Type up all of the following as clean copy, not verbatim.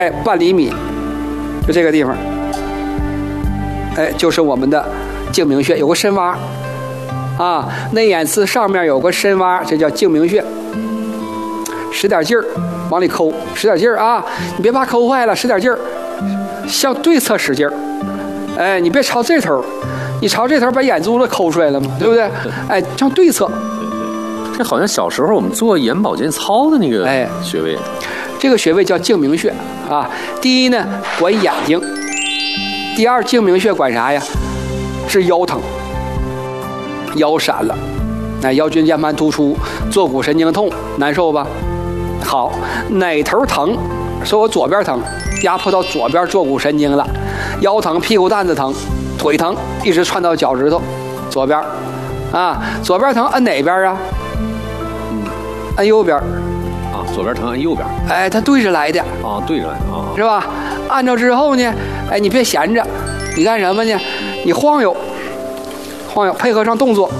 半厘米，就这个地方，就是我们的睛明穴，有个深洼啊，内眼刺上面有个深洼，这叫睛明穴。使点劲儿，往里抠，使点劲儿啊！你别怕抠坏了，使点劲儿，向对侧使劲儿。你别朝这头，你朝这头把眼珠子抠出来了嘛，对不对？向对侧。 这好像小时候我们做眼保健操的那个穴位。 这个穴位叫睛明穴啊。第一呢，管眼睛；第二，睛明穴管啥呀？治腰疼，腰闪了，腰椎间盘突出，坐骨神经痛，难受吧？好，哪头疼？说我左边疼，压迫到左边坐骨神经了，腰疼、屁股蛋子疼、腿疼，一直窜到脚趾头，左边，左边疼，按哪边啊？按右边。 左边疼按右边， 它对着来的对着来是吧？按照之后呢，你别闲着，你干什么呢？你晃悠，配合上动作，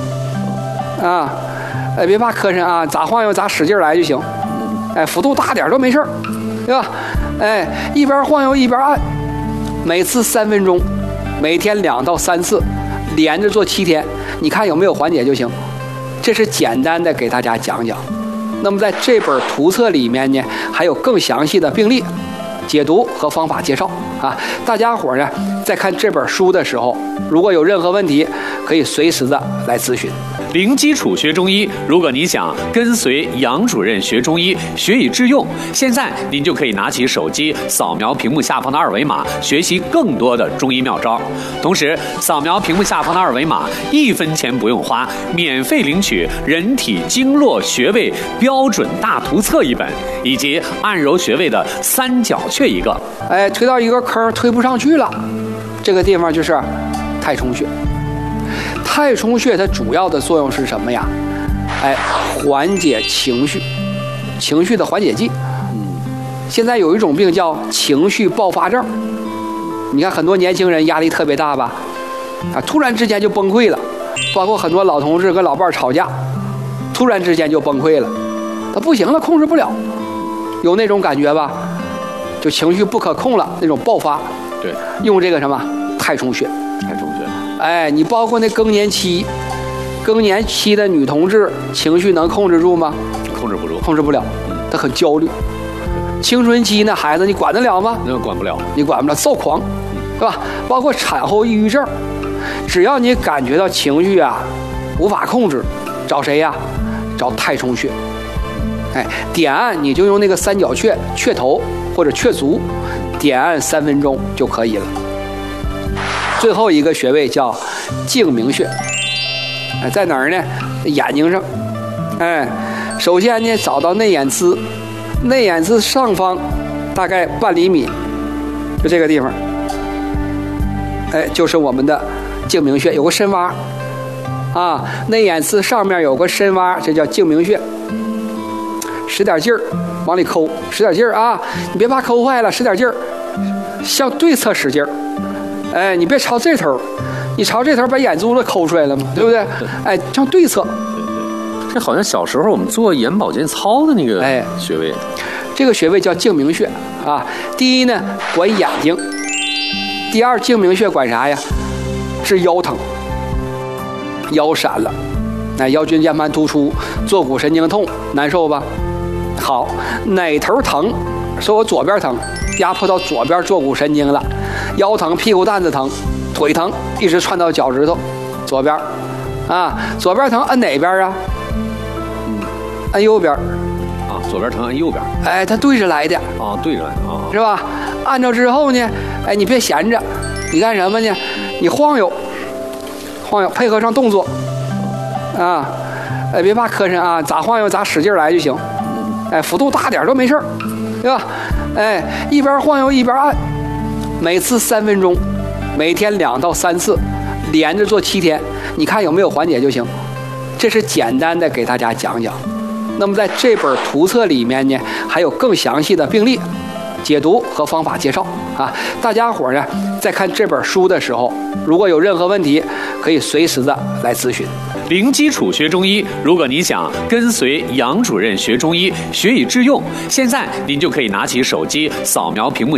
别怕磕碜啊，咋晃悠咋使劲来就行，幅度大点都没事，对吧？一边晃悠一边按，每次3分钟，每天2到3次，连着做7天，你看有没有缓解就行。这是简单的给大家讲讲。那么在这本图册里面呢，还有更详细的病例解读和方法介绍啊。大家伙呢在看这本书的时候，如果有任何问题，可以随时的来咨询。 零基础学中医，如果你想跟随杨主任学中医，学以致用，现在您就可以拿起手机扫描屏幕下方的2维码，学习更多的中医妙招。同时，扫描屏幕下方的2维码，1分钱不用花，免费领取人体经络穴位标准大图册1本，以及按揉穴位的3角穴1个。 推到一个坑推不上去了，这个地方就是太冲穴。太冲穴它主要的作用是什么呀？缓解情绪的缓解剂。现在有一种病叫情绪爆发症，你看很多年轻人压力特别大吧，突然之间就崩溃了，包括很多老同志跟老伴吵架，突然之间就崩溃了，他不行了，控制不了，有那种感觉吧？就情绪不可控了，那种爆发。 对， 用这个什么太冲穴。你包括那更年期的女同志，情绪能控制住吗？控制不了，她很焦虑。青春期那孩子，你管得了吗？ 那管不了， 你管不了，躁狂，是吧？包括产后抑郁症，只要你感觉到情绪无法控制，找谁呀？找太冲穴。点按你就用那个3角穴穴头或者穴足，点按3分钟就可以了。最后一个穴位叫睛明穴，在哪儿呢？眼睛上。首先呢，找到内眼刺，内眼刺上方大概半厘米，就这个地方，就是我们的睛明穴，有个深洼内眼刺上面有个深洼，这叫睛明穴。使点劲儿，往里抠，使点劲儿啊！你别怕抠坏了，使点劲儿，向对侧使劲儿。你别朝这头，你朝这头把眼珠子抠出来了嘛，对不对？向对侧。 这好像小时候我们做眼保健操的那个穴位。 这个穴位叫睛明穴啊。第一呢，管眼睛；第二，睛明穴管啥呀？治腰疼，腰闪了，腰椎间盘突出，坐骨神经痛，难受吧？好，哪头疼？说我左边疼，压迫到左边坐骨神经了，腰疼、屁股蛋子疼、腿疼，一直窜到脚趾头，左边，左边疼按哪边啊？按右边。 左边疼按右边。 它对着来的。 对着来是吧？按照之后呢，你别闲着，你干什么呢？你晃悠，配合上动作，别怕磕碜啊，咋晃悠咋使劲来就行，幅度大点都没事，对吧？一边晃悠一边按，每次3分钟，每天2到3次，连着做7天，你看有没有缓解就行。这是简单的给大家讲讲。那么在这本图册里面呢，还有更详细的病例解读和方法介绍啊。大家伙呢在看这本书的时候，如果有任何问题，可以随时的来咨询。 零基础学中医，如果你想跟随杨主任学中医，学以致用，现在您就可以拿起手机扫描屏幕